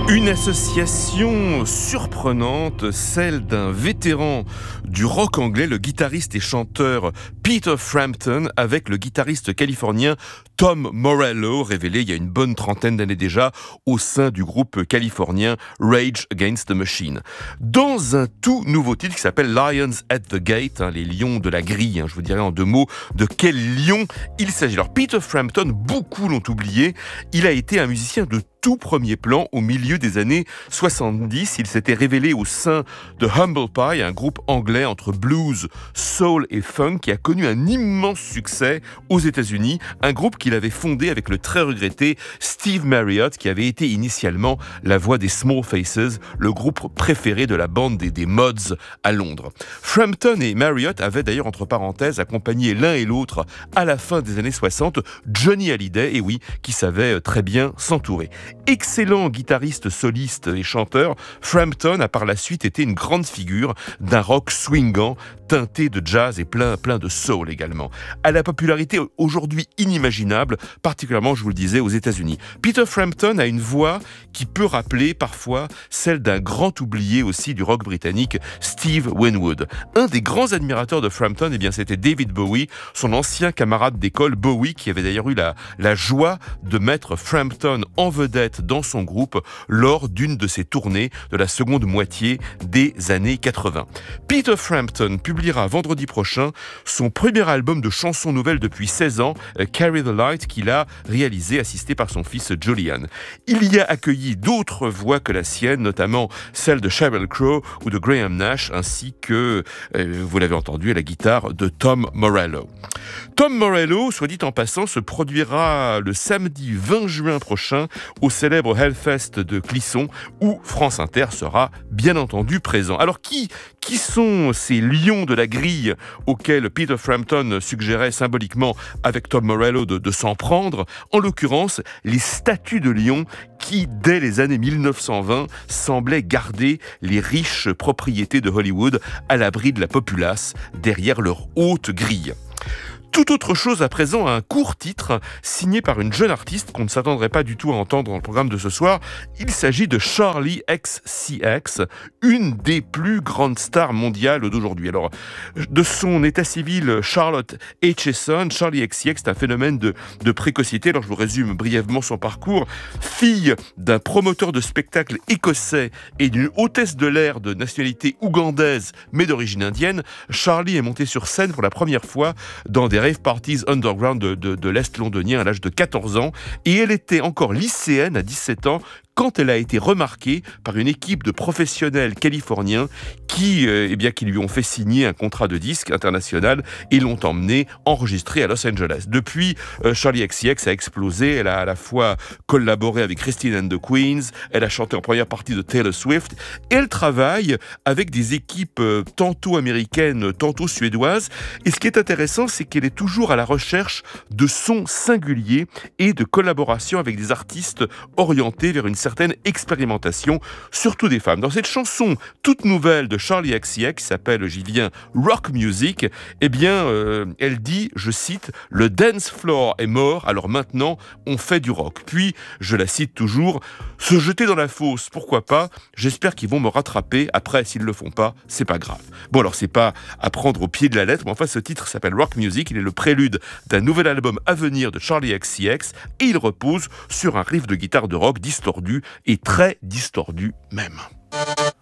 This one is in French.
Une association surprenante, celle d'un vétéran du rock anglais, le guitariste et chanteur Peter Frampton, avec le guitariste californien Tom Morello, révélé il y a une bonne trentaine d'années déjà au sein du groupe californien Rage Against the Machine. Dans un tout nouveau titre qui s'appelle Lions at the Gate, les lions de la grille, je vous dirais en deux mots de quel lion il s'agit. Alors Peter Frampton, beaucoup l'ont oublié, il a été un musicien de tout premier plan au milieu des années 70. Il s'était révélé au sein de Humble Pie, un groupe anglais entre blues, soul et funk qui a connu un immense succès aux États-Unis. Un groupe qu'il avait fondé avec le très regretté Steve Marriott, qui avait été initialement la voix des Small Faces, le groupe préféré de la bande des Mods à Londres. Frampton et Marriott avaient d'ailleurs, entre parenthèses, accompagné l'un et l'autre à la fin des années 60 Johnny Hallyday, et oui, qui savait très bien s'entourer. Excellent guitariste soliste et chanteur, Frampton a par la suite été une grande figure d'un rock swingant, teinté de jazz et plein de soul également. À la popularité aujourd'hui inimaginable, particulièrement, je vous le disais, aux États-Unis. Peter Frampton a une voix qui peut rappeler parfois celle d'un grand oublié aussi du rock britannique, Steve Winwood. Un des grands admirateurs de Frampton, c'était David Bowie, son ancien camarade d'école Bowie, qui avait d'ailleurs eu la joie de mettre Frampton en vedette dans son groupe lors d'une de ses tournées de la seconde moitié des années 80. Peter Frampton publiera vendredi prochain son premier album de chansons nouvelles depuis 16 ans, Carry the Light, qu'il a réalisé assisté par son fils Julian. Il y a accueilli d'autres voix que la sienne, notamment celle de Sheryl Crow ou de Graham Nash, ainsi que, vous l'avez entendu, à la guitare de Tom Morello. Tom Morello, soit dit en passant, se produira le samedi 20 juin prochain au célèbre Hellfest de Clisson, où France Inter sera bien entendu présent. Alors qui sont ces lions de la grille auxquels Peter Frampton suggérait symboliquement avec Tom Morello de s'en prendre? En l'occurrence, les statues de lions qui, dès les années 1920, semblaient garder les riches propriétés de Hollywood à l'abri de la populace derrière leur haute grille. Tout autre chose à présent, un court titre signé par une jeune artiste qu'on ne s'attendrait pas du tout à entendre dans le programme de ce soir. Il s'agit de Charli XCX, une des plus grandes stars mondiales d'aujourd'hui. Alors, de son état civil Charlotte Aitchison, Charli XCX est un phénomène de précocité. Alors, je vous résume brièvement son parcours. Fille d'un promoteur de spectacles écossais et d'une hôtesse de l'air de nationalité ougandaise mais d'origine indienne, Charli est montée sur scène pour la première fois dans des rave parties underground de l'Est londonien à l'âge de 14 ans, et elle était encore lycéenne à 17 ans quand elle a été remarquée par une équipe de professionnels californiens qui lui ont fait signer un contrat de disque international et l'ont emmenée enregistrer à Los Angeles. Depuis, Charli XCX a explosé. Elle a à la fois collaboré avec Christine and the Queens, elle a chanté en première partie de Taylor Swift, et elle travaille avec des équipes tantôt américaines, tantôt suédoises. Et ce qui est intéressant, c'est qu'elle est toujours à la recherche de sons singuliers et de collaboration avec des artistes orientés vers une certaine expérimentation, surtout des femmes. Dans cette chanson toute nouvelle de Charli XCX, qui s'appelle, j'y viens, Rock Music, elle dit, je cite, « Le dance floor est mort, alors maintenant on fait du rock ». Puis, je la cite toujours, « Se jeter dans la fosse, pourquoi pas, j'espère qu'ils vont me rattraper, après s'ils le font pas, c'est pas grave ». Bon, alors c'est pas à prendre au pied de la lettre, mais enfin ce titre s'appelle Rock Music, il est le prélude d'un nouvel album à venir de Charli XCX, et il repose sur un riff de guitare de rock distordu, et très distordu même.